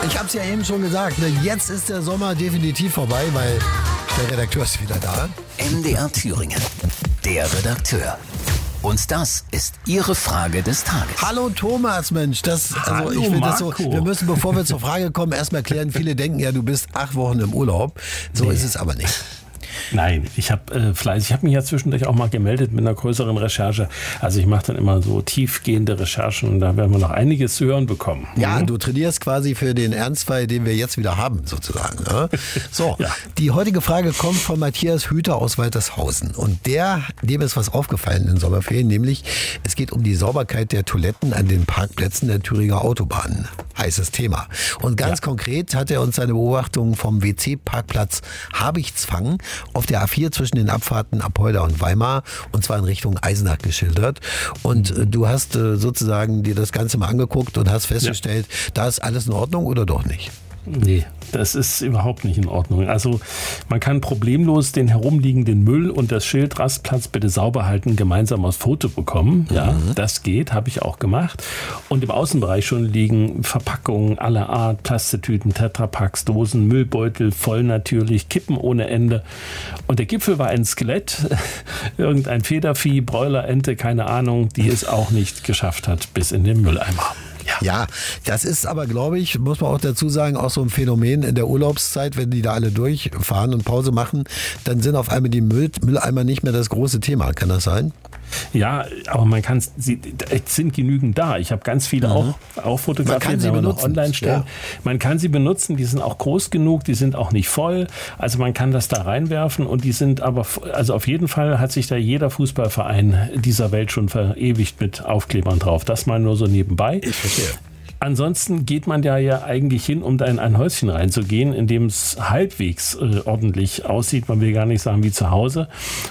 ich habe es ja eben schon gesagt, jetzt ist der Sommer definitiv vorbei, weil der Redakteur ist wieder da. MDR Thüringen, der Redakteur. Und das ist Ihre Frage des Tages. Hallo Thomas, Mensch, Hallo, ich finde das so, Marco. wir müssen, bevor wir zur Frage kommen, erstmal klären, viele denken ja, du bist 8 Wochen im Urlaub. So ist es aber nicht. Nein, ich habe fleißig. Ich habe mich ja zwischendurch auch mal gemeldet mit einer größeren Recherche. Also ich mache dann immer so tiefgehende Recherchen und da werden wir noch einiges zu hören bekommen. Ja, du trainierst quasi für den Ernstfall, den wir jetzt wieder haben, sozusagen. Ne? So, Ja. Die heutige Frage kommt von Matthias Hüter aus Waltershausen. Und dem ist was aufgefallen in den Sommerferien, nämlich es geht um die Sauberkeit der Toiletten an den Parkplätzen der Thüringer Autobahnen. Heißes Thema. Und ganz konkret hat er uns seine Beobachtungen vom WC-Parkplatz Habichtsfang auf der A4 zwischen den Abfahrten Apolda und Weimar, und zwar in Richtung Eisenach, geschildert. Und du hast sozusagen dir das Ganze mal angeguckt und hast festgestellt, da ist alles in Ordnung oder doch nicht? Nee, das ist überhaupt nicht in Ordnung. Also man kann problemlos den herumliegenden Müll und das Schild Rastplatz bitte sauber halten gemeinsam aufs Foto bekommen. Ja, das geht, habe ich auch gemacht. Und im Außenbereich schon liegen Verpackungen aller Art, Plastetüten, Tetrapacks, Dosen, Müllbeutel, voll natürlich, Kippen ohne Ende. Und der Gipfel war ein Skelett, irgendein Federvieh, Bräuler, Ente, keine Ahnung, die es auch nicht geschafft hat bis in den Mülleimer. Ja, das ist aber, glaube ich, muss man auch dazu sagen, auch so ein Phänomen in der Urlaubszeit, wenn die da alle durchfahren und Pause machen, dann sind auf einmal die Mülleimer nicht mehr das große Thema. Kann das sein? Ja, aber es sind genügend da. Ich habe ganz viele auch fotografiert, Man kann sie noch benutzen. online stellen. Ja. Man kann sie benutzen, die sind auch groß genug, die sind auch nicht voll. Also man kann das da reinwerfen und die sind aber, also auf jeden Fall hat sich da jeder Fußballverein dieser Welt schon verewigt mit Aufklebern drauf. Das mal nur so nebenbei. Ich verstehe. Ansonsten geht man ja eigentlich hin, um da in ein Häuschen reinzugehen, in dem es halbwegs ordentlich aussieht. Man will gar nicht sagen wie zu Hause.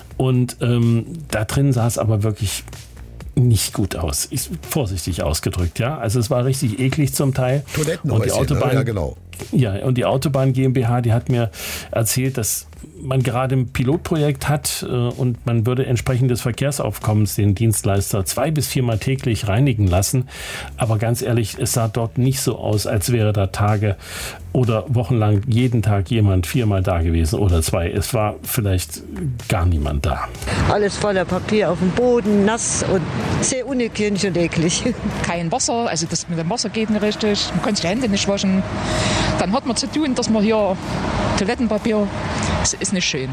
Und da drin sah es aber wirklich nicht gut aus. Ist vorsichtig ausgedrückt, ja. Also es war richtig eklig zum Teil. Toilettenhäuschen, und die Autobahn, ja genau. Ja, und die Autobahn GmbH, die hat mir erzählt, dass man gerade ein Pilotprojekt hat und man würde entsprechend des Verkehrsaufkommens den Dienstleister 2- bis 4-mal täglich reinigen lassen. Aber ganz ehrlich, es sah dort nicht so aus, als wäre da Tage oder wochenlang jeden Tag jemand 4-mal da gewesen oder 2. Es war vielleicht gar niemand da. Alles voller Papier auf dem Boden, nass und sehr unhygienisch und eklig. Kein Wasser, also das mit dem Wasser geht nicht richtig, man kann sich die Hände nicht waschen. Dann hat man zu tun, dass man hier Toilettenpapier, das ist nicht schön.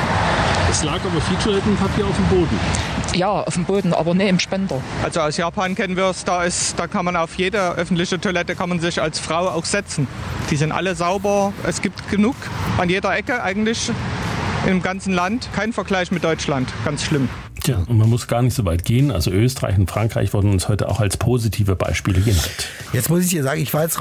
Es lag aber viel Toilettenpapier auf dem Boden. Ja, auf dem Boden, aber nicht im Spender. Also aus Japan kennen wir es, da kann man auf jede öffentliche Toilette kann man sich als Frau auch setzen. Die sind alle sauber, es gibt genug an jeder Ecke eigentlich im ganzen Land. Kein Vergleich mit Deutschland, ganz schlimm. Tja, und man muss gar nicht so weit gehen. Also Österreich und Frankreich wurden uns heute auch als positive Beispiele genannt. Jetzt muss ich dir sagen, ich war jetzt